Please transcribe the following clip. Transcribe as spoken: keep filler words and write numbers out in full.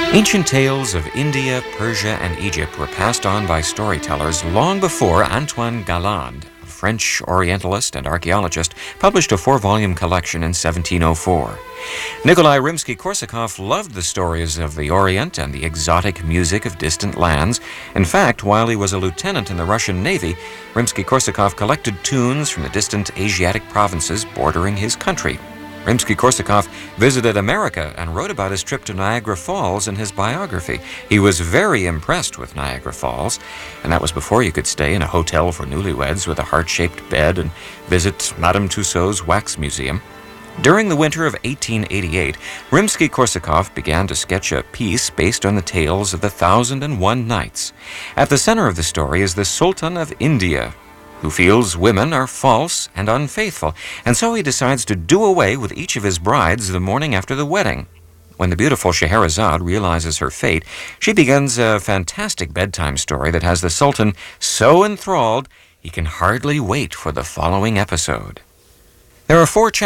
Ancient tales of India, Persia, and Egypt were passed on by storytellers long before Antoine Galland, a French Orientalist and archaeologist, published a four-volume collection in seventeen oh four. Nikolai Rimsky-Korsakov loved the stories of the Orient and the exotic music of distant lands. In fact, while he was a lieutenant in the Russian Navy, Rimsky-Korsakov collected tunes from the distant Asiatic provinces bordering his country. Rimsky-Korsakov visited America and wrote about his trip to Niagara Falls in his biography. He was very impressed with Niagara Falls, and that was before you could stay in a hotel for newlyweds with a heart-shaped bed and visit Madame Tussauds Wax Museum. During the winter of eighteen eighty-eight, Rimsky-Korsakov began to sketch a piece based on the tales of the Thousand and One Nights. At the center of the story is the Sultan of India, who feels women are false and unfaithful, and so he decides to do away with each of his brides the morning after the wedding. When the beautiful Scheherazade realizes her fate, she begins a fantastic bedtime story that has the Sultan so enthralled he can hardly wait for the following episode. There are four chapters.